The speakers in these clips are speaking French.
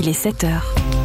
Il est 7h.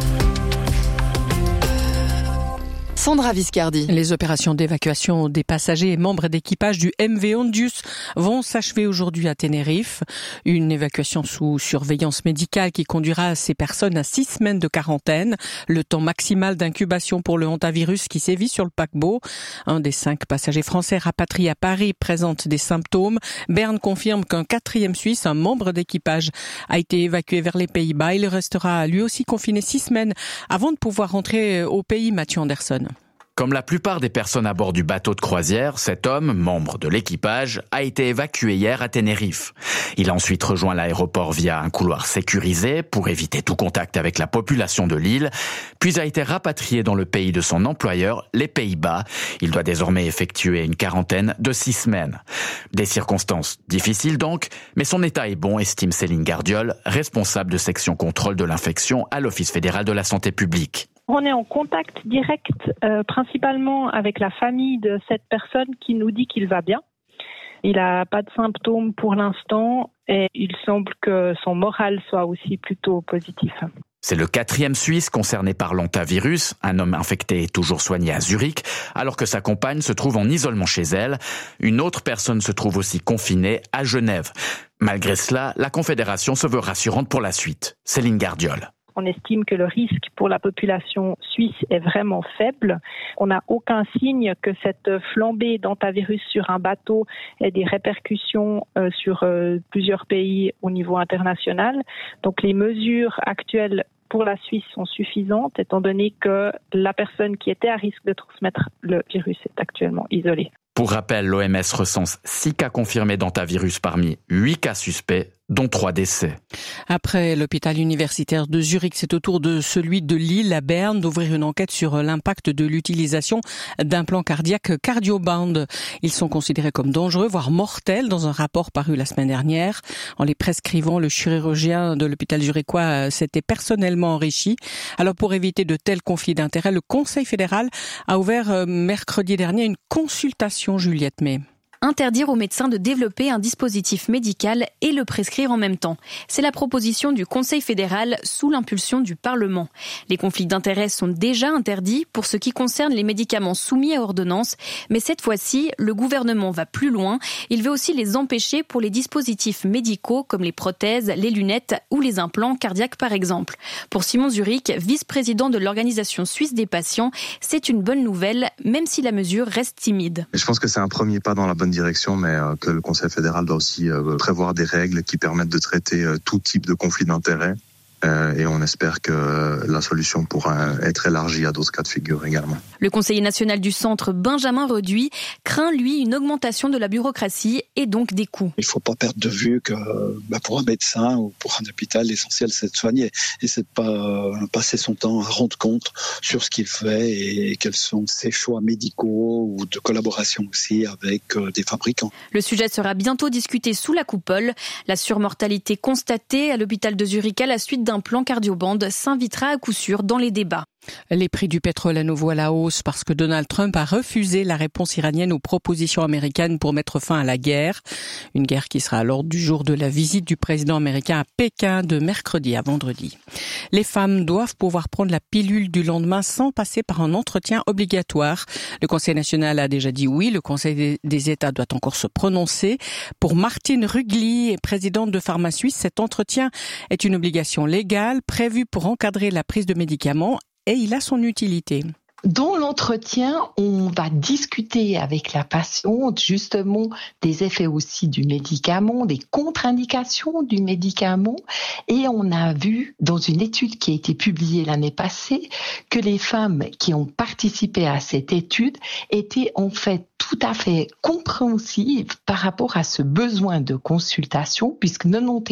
Sandra Viscardi. Les opérations d'évacuation des passagers et membres d'équipage du MV Ondius vont s'achever aujourd'hui à Tenerife. Une évacuation sous surveillance médicale qui conduira ces personnes à 6 semaines de quarantaine, le temps maximal d'incubation pour le hantavirus qui sévit sur le paquebot. Un des 5 passagers français rapatriés à Paris présente des symptômes. Berne confirme qu'un 4e Suisse, un membre d'équipage, a été évacué vers les Pays-Bas. Il restera lui aussi confiné 6 semaines avant de pouvoir rentrer au pays. Mathieu Anderson. Comme la plupart des personnes à bord du bateau de croisière, cet homme, membre de l'équipage, a été évacué hier à Tenerife. Il a ensuite rejoint l'aéroport via un couloir sécurisé pour éviter tout contact avec la population de l'île, puis a été rapatrié dans le pays de son employeur, les Pays-Bas. Il doit désormais effectuer une quarantaine de 6 semaines. Des circonstances difficiles donc, mais son état est bon, estime Céline Gardiol, responsable de section contrôle de l'infection à l'Office fédéral de la santé publique. On est en contact direct principalement avec la famille de cette personne qui nous dit qu'il va bien. Il n'a pas de symptômes pour l'instant et il semble que son moral soit aussi plutôt positif. C'est le 4e Suisse concerné par l'hantavirus. Un homme infecté est toujours soigné à Zurich, alors que sa compagne se trouve en isolement chez elle. Une autre personne se trouve aussi confinée à Genève. Malgré cela, la Confédération se veut rassurante pour la suite. Céline Gardiol. On estime que le risque pour la population suisse est vraiment faible. On n'a aucun signe que cette flambée d'hantavirus sur un bateau ait des répercussions sur plusieurs pays au niveau international. Donc les mesures actuelles pour la Suisse sont suffisantes, étant donné que la personne qui était à risque de transmettre le virus est actuellement isolée. Pour rappel, l'OMS recense 6 cas confirmés d'hantavirus parmi 8 cas suspects, dont 3 décès. Après l'hôpital universitaire de Zurich, c'est au tour de celui de Lille à Berne d'ouvrir une enquête sur l'impact de l'utilisation d'implants cardiaques CardioBand. Ils sont considérés comme dangereux, voire mortels, dans un rapport paru la semaine dernière. En les prescrivant, le chirurgien de l'hôpital zurichois s'était personnellement enrichi. Alors pour éviter de tels conflits d'intérêts, le Conseil fédéral a ouvert mercredi dernier une consultation, Juliette May. Interdire aux médecins de développer un dispositif médical et le prescrire en même temps. C'est la proposition du Conseil fédéral sous l'impulsion du Parlement. Les conflits d'intérêts sont déjà interdits pour ce qui concerne les médicaments soumis à ordonnance, mais cette fois-ci, le gouvernement va plus loin. Il veut aussi les empêcher pour les dispositifs médicaux comme les prothèses, les lunettes ou les implants cardiaques par exemple. Pour Simon Zurich, vice-président de l'Organisation suisse des patients, c'est une bonne nouvelle, même si la mesure reste timide. Je pense que c'est un premier pas dans la bonne direction, mais que le Conseil fédéral doit aussi prévoir des règles qui permettent de traiter tout type de conflit d'intérêts. Et on espère que la solution pourra être élargie à d'autres cas de figure également. Le conseiller national du centre, Benjamin Reduit, craint, lui, une augmentation de la bureaucratie et donc des coûts. Il ne faut pas perdre de vue que pour un médecin ou pour un hôpital, l'essentiel c'est de soigner. Et c'est de pas passer son temps à rendre compte sur ce qu'il fait et quels sont ses choix médicaux ou de collaboration aussi avec des fabricants. Le sujet sera bientôt discuté sous la coupole. La surmortalité constatée à l'hôpital de Zurich à la suite d'un plan CardioBand s'invitera à coup sûr dans les débats. Les prix du pétrole à nouveau à la hausse parce que Donald Trump a refusé la réponse iranienne aux propositions américaines pour mettre fin à la guerre. Une guerre qui sera à l'ordre du jour de la visite du président américain à Pékin de mercredi à vendredi. Les femmes doivent pouvoir prendre la pilule du lendemain sans passer par un entretien obligatoire. Le Conseil national a déjà dit oui. Le Conseil des États doit encore se prononcer. Pour Martine Rugli, présidente de Pharma Suisse, cet entretien est une obligation légale prévue pour encadrer la prise de médicaments. Et il a son utilité. Dans l'entretien, on va discuter avec la patiente justement des effets aussi du médicament, des contre-indications du médicament. Et on a vu dans une étude qui a été publiée l'année passée que les femmes qui ont participé à cette étude étaient en fait tout à fait compréhensive par rapport à ce besoin de consultation, puisque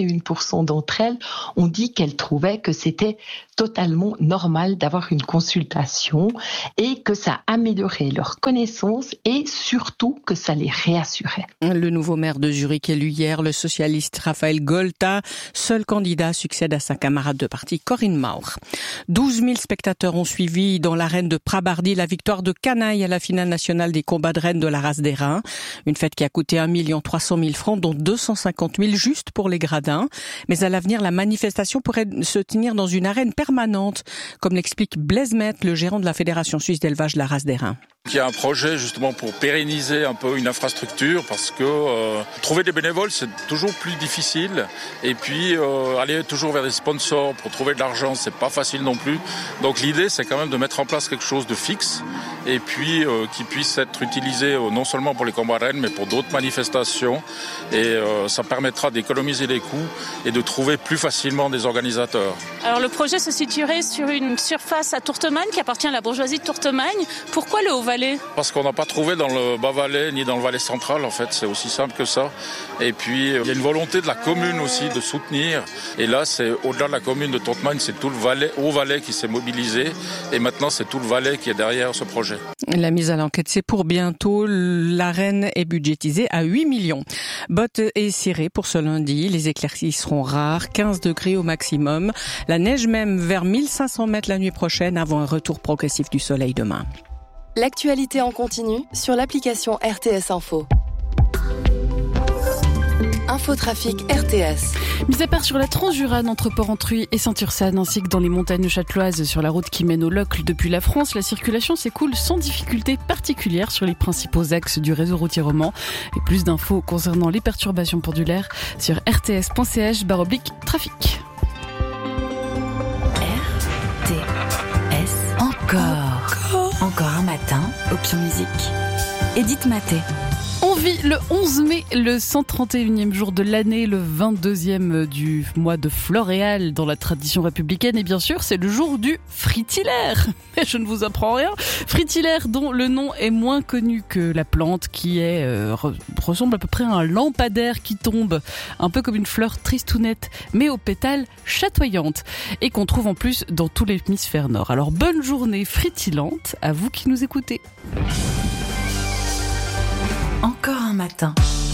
91% d'entre elles ont dit qu'elles trouvaient que c'était totalement normal d'avoir une consultation et que ça améliorait leur connaissance et surtout que ça les réassurait. Le nouveau maire de Zurich élu hier, le socialiste Raphaël Golta, seul candidat, succède à sa camarade de parti Corinne Maur. 12 000 spectateurs ont suivi dans l'arène de Prabardi la victoire de Canaille à la finale nationale des combats de rennes de de la race d'airain. Une fête qui a coûté 1 300 000 francs, dont 250 000 juste pour les gradins. Mais à l'avenir, la manifestation pourrait se tenir dans une arène permanente, comme l'explique Blaise Maître, le gérant de la Fédération suisse d'élevage de la race d'airain. Il y a un projet justement pour pérenniser un peu une infrastructure parce que trouver des bénévoles c'est toujours plus difficile et puis aller toujours vers des sponsors pour trouver de l'argent c'est pas facile non plus. Donc l'idée c'est quand même de mettre en place quelque chose de fixe et puis qui puisse être utilisé non seulement pour les combats rennes mais pour d'autres manifestations et ça permettra d'économiser les coûts et de trouver plus facilement des organisateurs. Alors le projet se situerait sur une surface à Tourtemagne qui appartient à la bourgeoisie de Tourtemagne. Pourquoi le Haut-Valais ? Parce qu'on n'a pas trouvé dans le Bas-Valais ni dans le Valais central en fait, c'est aussi simple que ça. Et puis il y a une volonté de la commune aussi de soutenir. Et là c'est au-delà de la commune de Tourtemagne, c'est tout le Valais, Haut-Valais qui s'est mobilisé. Et maintenant c'est tout le Valais qui est derrière ce projet. La mise à l'enquête c'est pour bientôt. L'arène est budgétisée à 8 millions. Bottes et cirés pour ce lundi. Les éclaircies seront rares, 15 degrés au maximum. La neige même vers 1500 mètres la nuit prochaine avant un retour progressif du soleil demain. L'actualité en continu sur l'application RTS Info. Infotrafic RTS. Mis à part sur la Transjurane entre Port-Entruy et Saint-Ursanne ainsi que dans les montagnes châteloises sur la route qui mène au Locle depuis la France, la circulation s'écoule sans difficulté particulière sur les principaux axes du réseau routier roman. Et plus d'infos concernant les perturbations pendulaires sur rts.ch/trafic. RTS Encore un matin, Option Musique. Edith Maté. On vit le 11 mai, le 131e jour de l'année, le 22e du mois de Floréal dans la tradition républicaine. Et bien sûr, c'est le jour du fritillaire. Mais je ne vous apprends rien. Fritillaire dont le nom est moins connu que la plante qui ressemble à peu près à un lampadaire qui tombe, un peu comme une fleur tristounette, mais aux pétales chatoyantes. Et qu'on trouve en plus dans tout l'hémisphère nord. Alors bonne journée fritillante à vous qui nous écoutez. Encore un matin.